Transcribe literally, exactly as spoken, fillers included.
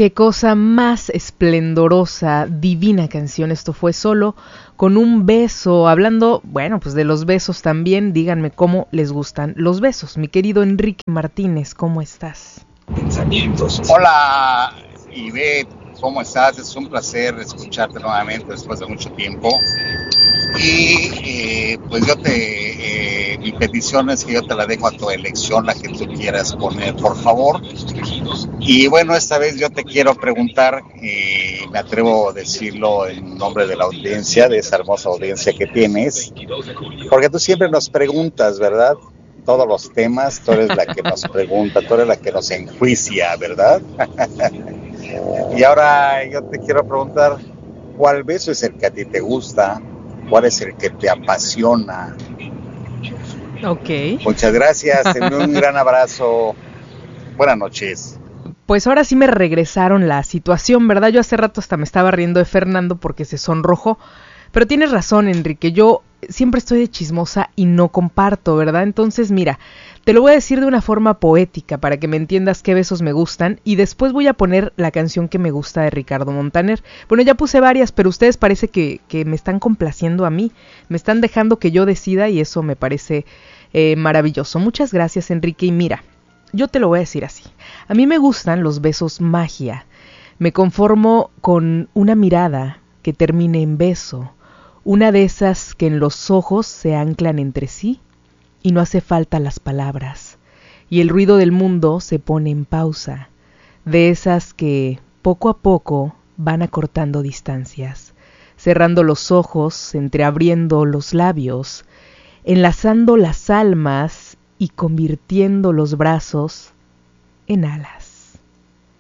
Qué cosa más esplendorosa, divina canción. Esto fue Solo con un beso. Hablando, bueno, pues de los besos también, díganme cómo les gustan los besos. Mi querido Enrique Martínez, ¿cómo estás? Pensamientos. Hola, Ivette, ¿cómo estás? Es un placer escucharte nuevamente después de mucho tiempo. Y eh, pues yo te, eh, mi petición es que yo te la dejo a tu elección, la que tú quieras poner, por favor. Y bueno, esta vez yo te quiero preguntar, eh, me atrevo a decirlo en nombre de la audiencia, de esa hermosa audiencia que tienes, porque tú siempre nos preguntas, ¿verdad? Todos los temas, tú eres la que nos pregunta, tú eres la que nos enjuicia, ¿verdad? Y ahora yo te quiero preguntar, ¿cuál beso es el que a ti te gusta? ¿Cuál es el que te apasiona? Ok. Muchas gracias, te envío un gran abrazo. Buenas noches. Pues ahora sí me regresaron la situación, ¿verdad? Yo hace rato hasta me estaba riendo de Fernando porque se sonrojó. Pero tienes razón, Enrique, yo siempre estoy de chismosa y no comparto, ¿verdad? Entonces, mira, te lo voy a decir de una forma poética para que me entiendas qué besos me gustan y después voy a poner la canción que me gusta de Ricardo Montaner. Bueno, ya puse varias, pero ustedes parece que, que me están complaciendo a mí, me están dejando que yo decida y eso me parece eh, maravilloso. Muchas gracias, Enrique, y mira, yo te lo voy a decir así. A mí me gustan los besos magia. Me conformo con una mirada que termine en beso, una de esas que en los ojos se anclan entre sí y no hace falta las palabras, y el ruido del mundo se pone en pausa, de esas que poco a poco van acortando distancias, cerrando los ojos, entreabriendo los labios, enlazando las almas y convirtiendo los brazos en alas.